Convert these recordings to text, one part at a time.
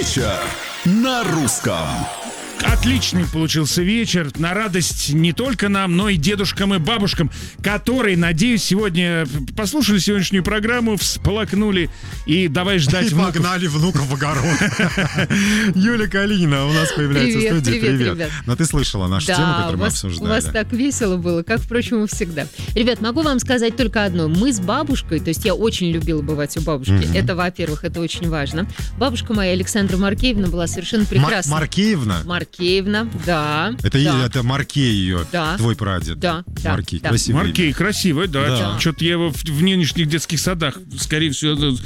Вечер на русском. Отличный получился вечер, на радость не только нам, но и дедушкам и бабушкам, которые, надеюсь, сегодня послушали сегодняшнюю программу, всплакнули и давай ждать внуков. И погнали внуков в огород. Юлия Калинина у нас появляется в студии. Привет, ребят. Но ты слышала нашу тему, которую мы у обсуждали. вас так весело было, как, впрочем, и всегда. Ребят, могу вам сказать только одно. Мы с бабушкой, то есть я очень любила бывать у бабушки. Это, во-первых, это очень важно. Бабушка моя, Александра Маркеевна, была совершенно прекрасна. Маркеевна? Маркеевна, да. Это Маркей ее, Да. твой прадед. Да. Маркей, Да. красивый. Маркей, красивый, да. Что-то я его в нынешних детских садах, скорее всего,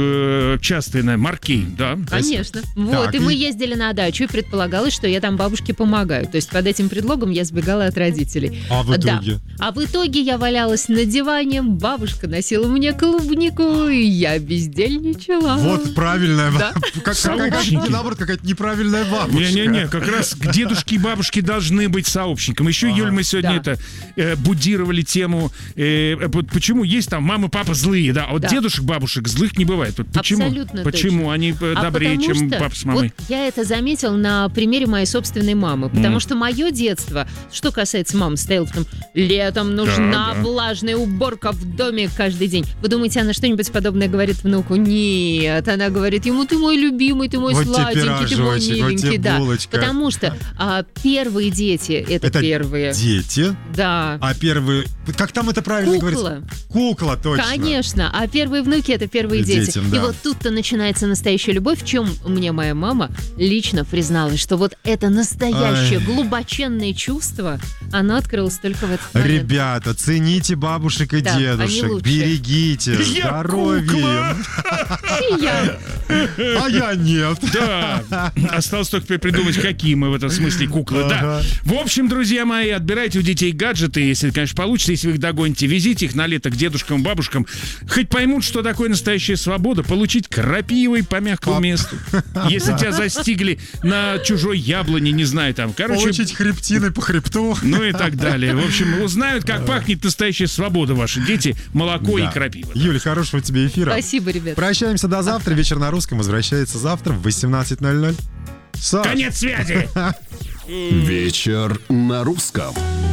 часто, Маркей, да. Конечно. Вот, Так, и мы ездили на дачу, и предполагалось, что я там бабушке помогаю. То есть под этим предлогом я сбегала от родителей. А в итоге? Да. А в итоге я валялась на диване, бабушка носила мне клубнику, и я бездельничала. Вот правильная Да. наоборот, какая-то неправильная бабушка. Не-не-не, как раз дедушки и бабушки должны быть сообщником. Еще, Юль, мы сегодня будировали тему, почему есть там мама, папа злые, да, а вот дедушек, бабушек злых не бывает. Вот почему? Абсолютно Почему точно. они добрее, потому чем что папа с мамой? Вот я это заметила на примере моей собственной мамы, потому что мое детство, что касается мамы, состояло в том, летом нужна Да. влажная уборка в доме каждый день. Вы думаете, она что-нибудь подобное говорит внуку? Нет, она говорит ему: ты мой любимый, ты мой Вот тебе сладенький, ты мой пирожочек, вот тебе миленький. Да. булочка. Потому что первые дети это первые. Дети? Да. А первые... Как там это правильно Кукла. говорится? Кукла, точно. Конечно, а первые внуки это первые дети. Детям, И да. вот тут-то начинается настоящая любовь, в чем мне моя мама лично призналась, что вот это настоящее глубоченное чувство, оно открылось только в этот момент. Ребята, цените бабушек и Да, они дедушек, лучше. берегите, Я здоровья кукла. им. И я. А я нет. Да, осталось только придумать, какие мы в этом смысле куклы. Да. В общем, друзья мои, отбирайте у детей гаджеты, если, конечно, получится, если вы их догоните, везите их на лето к дедушкам, бабушкам. Хоть поймут, что такое настоящая свобода, получить крапивой по мягкому месту. Если тебя застигли на чужой яблоне, не знаю, там, короче... Получить хребтиной по хребту. Ну и так далее. В общем, узнают, как пахнет настоящая свобода, ваши дети, молоко и крапива. Юля, хорошего тебе эфира. Спасибо, ребят. Прощаемся до завтра. Вечер на русском возвращается завтра в 18:00. Саш. Конец связи! Вечер на русском.